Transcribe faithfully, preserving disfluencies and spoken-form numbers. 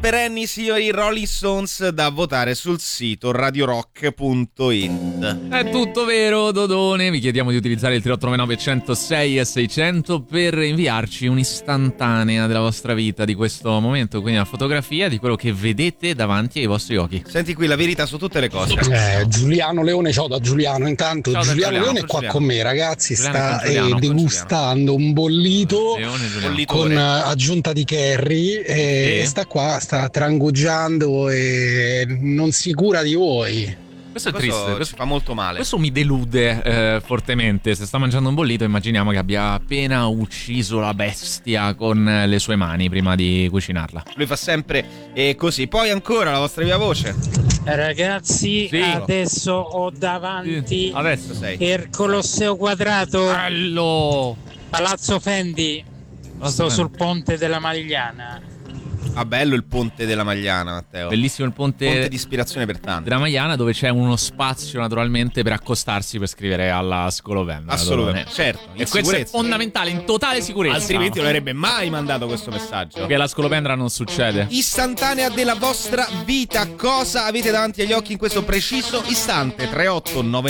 perenni signori Rolling Stones, da votare sul sito radio rock punto it. È tutto vero, Dodone. Vi chiediamo di utilizzare il tre otto nove nove uno zero sei e seicento per inviarci un'istantanea della vostra vita, di questo momento, quindi una fotografia di quello che vedete davanti ai vostri occhi. Senti qui la verità su tutte le cose. Eh, Giuliano Leone, ciao da Giuliano. Intanto Ciao da Giuliano, Giuliano, Leone è qua Giuliano. con me, ragazzi. Giuliano sta con Giuliano, eh, con degustando un bollito Leone, Giuliano. Bollitore. con eh, aggiunta di curry e Sì. sta qua, sta trangugiando e non si cura di voi. Questo è Questo triste, ci questo, fa molto male. questo mi delude eh, fortemente. Se sta mangiando un bollito, immaginiamo che abbia appena ucciso la bestia con eh, le sue mani prima di cucinarla. Lui fa sempre eh, così. Poi ancora la vostra viva voce. Ragazzi, Sì. adesso ho davanti Adesso sei. il Colosseo Quadrato, bello. Palazzo Fendi. Sto Fendi. sul ponte della Magliana. Ah, bello il ponte della Magliana, Matteo. Bellissimo il ponte, Ponte di ispirazione per tanti. della Magliana, dove c'è uno spazio naturalmente per accostarsi per scrivere alla Scolovenda. Assolutamente, certo. In E questo è sicurezza. fondamentale, in totale sicurezza. Altrimenti non avrebbe mai mandato questo messaggio. Che la Scolovendra non succede. Istantanea della vostra vita. Cosa avete davanti agli occhi in questo preciso istante? tre otto nove